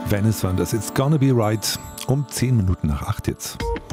Venice Wonders, It's Gonna Be Right, um 10 Minuten nach 8 jetzt.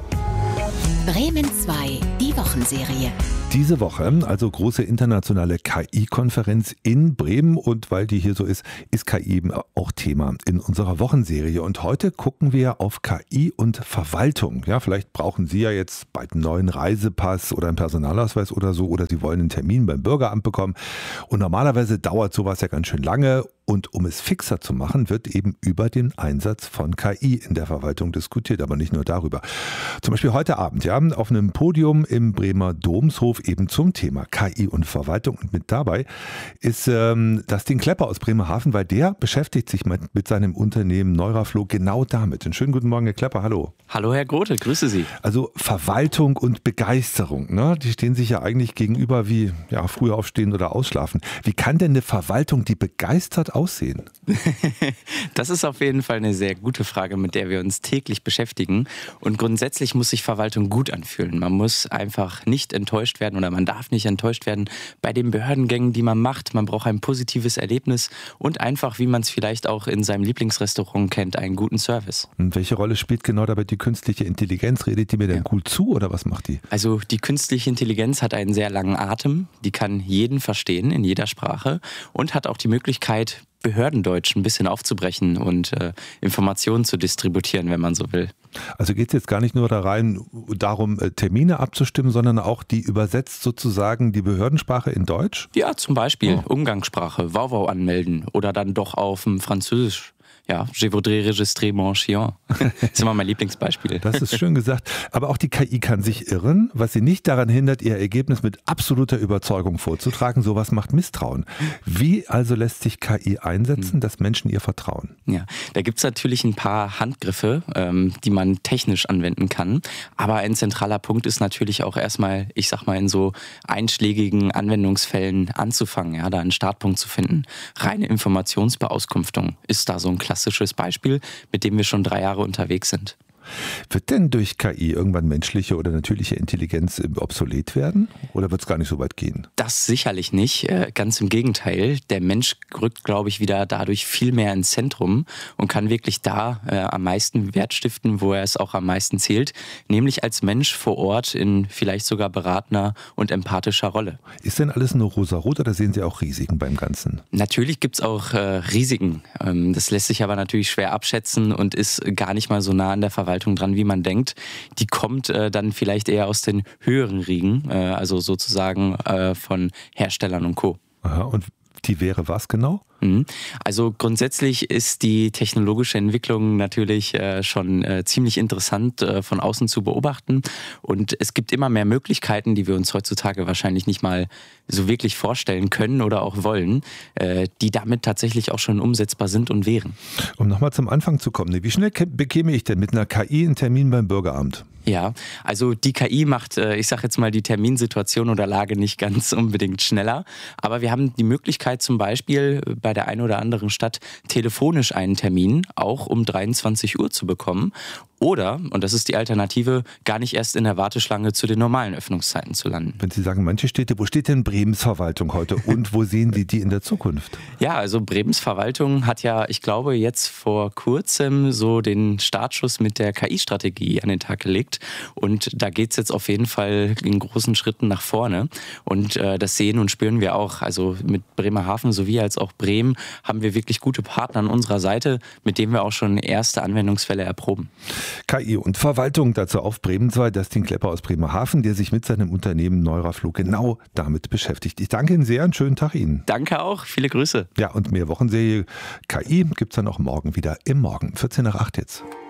Bremen 2, die Wochenserie. Diese Woche, also große internationale KI-Konferenz in Bremen, und weil die hier so ist KI eben auch Thema in unserer Wochenserie. Und heute gucken wir auf KI und Verwaltung. Ja, vielleicht brauchen Sie ja jetzt bald einen neuen Reisepass oder einen Personalausweis oder so, oder Sie wollen einen Termin beim Bürgeramt bekommen. Und normalerweise dauert sowas ja ganz schön lange. Und um es fixer zu machen, wird eben über den Einsatz von KI in der Verwaltung diskutiert, aber nicht nur darüber. Zum Beispiel heute Abend, ja, auf einem Podium im Bremer Domshof eben zum Thema KI und Verwaltung. Und mit dabei ist Dustin Klepper aus Bremerhaven, weil der beschäftigt sich mit seinem Unternehmen Neuraflow genau damit. Einen schönen guten Morgen, Herr Klepper, hallo. Hallo, Herr Grote, grüße Sie. Also Verwaltung und Begeisterung, ne? Die stehen sich ja eigentlich gegenüber wie früher aufstehen oder ausschlafen. Wie kann denn eine Verwaltung, die begeistert aussehen? Das ist auf jeden Fall eine sehr gute Frage, mit der wir uns täglich beschäftigen. Und grundsätzlich muss sich Verwaltung gut anfühlen. Man muss einfach nicht enttäuscht werden oder man darf nicht enttäuscht werden bei den Behördengängen, die man macht. Man braucht ein positives Erlebnis und einfach, wie man es vielleicht auch in seinem Lieblingsrestaurant kennt, einen guten Service. Und welche Rolle spielt genau dabei die künstliche Intelligenz? Redet die mir denn gut zu oder was macht die? Also die künstliche Intelligenz hat einen sehr langen Atem. Die kann jeden verstehen in jeder Sprache und hat auch die Möglichkeit, Behördendeutsch ein bisschen aufzubrechen und Informationen zu distributieren, wenn man so will. Also geht es jetzt gar nicht nur darum, Termine abzustimmen, sondern auch die übersetzt sozusagen die Behördensprache in Deutsch? Ja, zum Beispiel Umgangssprache, Wauwau anmelden oder dann doch auf dem Französisch. Ja, je voudrais registrer mon chien. Das ist immer mein Lieblingsbeispiel. Das ist schön gesagt. Aber auch die KI kann sich irren, was sie nicht daran hindert, ihr Ergebnis mit absoluter Überzeugung vorzutragen. Sowas macht Misstrauen. Wie also lässt sich KI einsetzen, dass Menschen ihr vertrauen? Ja, da gibt es natürlich ein paar Handgriffe, die man technisch anwenden kann. Aber ein zentraler Punkt ist natürlich auch erstmal, ich sag mal, in so einschlägigen Anwendungsfällen anzufangen, ja, da einen Startpunkt zu finden. Reine Informationsbeauskunftung ist da so ein klassisches Beispiel, mit dem wir schon 3 Jahre unterwegs sind. Wird denn durch KI irgendwann menschliche oder natürliche Intelligenz obsolet werden? Oder wird es gar nicht so weit gehen? Das sicherlich nicht. Ganz im Gegenteil. Der Mensch rückt, glaube ich, wieder dadurch viel mehr ins Zentrum und kann wirklich da am meisten Wert stiften, wo er es auch am meisten zählt. Nämlich als Mensch vor Ort in vielleicht sogar beratender und empathischer Rolle. Ist denn alles nur rosarot oder sehen Sie auch Risiken beim Ganzen? Natürlich gibt es auch Risiken. Das lässt sich aber natürlich schwer abschätzen und ist gar nicht mal so nah an der Verwaltung dran, wie man denkt. Die kommt dann vielleicht eher aus den höheren Riegen, also sozusagen von Herstellern und Co. Aha, und die wäre was genau? Also grundsätzlich ist die technologische Entwicklung natürlich schon ziemlich interessant von außen zu beobachten und es gibt immer mehr Möglichkeiten, die wir uns heutzutage wahrscheinlich nicht mal so wirklich vorstellen können oder auch wollen, die damit tatsächlich auch schon umsetzbar sind und wären. Um nochmal zum Anfang zu kommen, wie schnell bekäme ich denn mit einer KI einen Termin beim Bürgeramt? Ja, also die KI macht, ich sage jetzt mal, die Terminsituation oder Lage nicht ganz unbedingt schneller. Aber wir haben die Möglichkeit zum Beispiel bei der einen oder anderen Stadt telefonisch einen Termin auch um 23 Uhr zu bekommen. Oder, und das ist die Alternative, gar nicht erst in der Warteschlange zu den normalen Öffnungszeiten zu landen. Wenn Sie sagen, manche Städte, wo steht denn Bremens Verwaltung heute und wo sehen Sie die in der Zukunft? Ja, also Bremens Verwaltung hat ja, ich glaube, jetzt vor kurzem so den Startschuss mit der KI-Strategie an den Tag gelegt. Und da geht es jetzt auf jeden Fall in großen Schritten nach vorne. Und das sehen und spüren wir auch. Also mit Bremerhaven sowie als auch Bremen haben wir wirklich gute Partner an unserer Seite, mit denen wir auch schon erste Anwendungsfälle erproben. KI und Verwaltung, dazu auf Bremen 2, Dustin Klepper aus Bremerhaven, der sich mit seinem Unternehmen Neuraflow genau damit beschäftigt. Ich danke Ihnen sehr, einen schönen Tag Ihnen. Danke auch, viele Grüße. Ja, und mehr Wochenserie KI gibt es dann auch morgen wieder im Morgen, 14 nach 8 jetzt.